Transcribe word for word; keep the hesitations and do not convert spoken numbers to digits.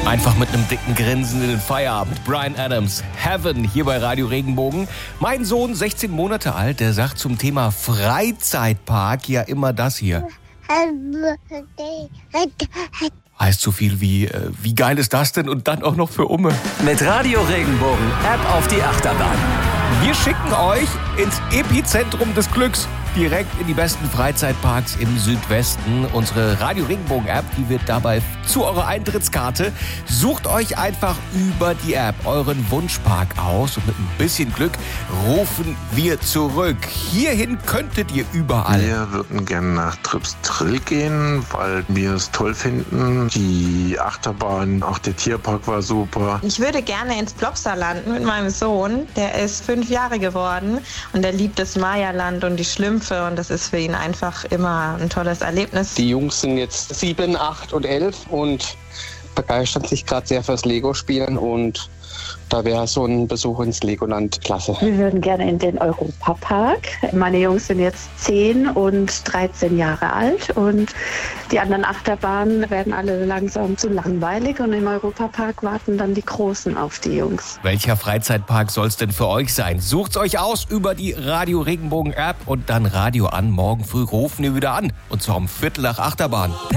Einfach mit einem dicken Grinsen in den Feierabend. Bryan Adams, Heaven, hier bei Radio Regenbogen. Mein Sohn, sechzehn Monate alt, der sagt zum Thema Freizeitpark ja immer das hier. Heißt so viel wie, äh, wie geil ist das denn? Und dann auch noch für Umme. Mit Radio Regenbogen, App auf die Achterbahn. Wir schicken euch ins Epizentrum des Glücks. Direkt in die besten Freizeitparks im Südwesten. Unsere Radio Regenbogen App, die wird dabei zu eurer Eintrittskarte. Sucht euch einfach über die App euren Wunschpark aus und mit ein bisschen Glück rufen wir zurück. Hierhin könntet ihr überall. Wir würden gerne nach Tripsdrill gehen, weil wir es toll finden. Die Achterbahn, auch der Tierpark war super. Ich würde gerne ins Plopsaland mit meinem Sohn. Der ist fünf Jahre geworden und er liebt das Mayaland und die Schlümpfe. Und das ist für ihn einfach immer ein tolles Erlebnis. Die Jungs sind jetzt sieben, acht und elf und begeistern sich gerade sehr fürs Lego-Spielen. Und da wäre so ein Besuch ins Legoland klasse. Wir würden gerne in den Europapark. Meine Jungs sind jetzt zehn und dreizehn Jahre alt. Und die anderen Achterbahnen werden alle langsam zu langweilig. Und im Europapark warten dann die Großen auf die Jungs. Welcher Freizeitpark soll es denn für euch sein? Sucht's euch aus über die Radio Regenbogen App und dann Radio an. Morgen früh rufen wir wieder an. Und zwar um Viertel nach Achterbahn.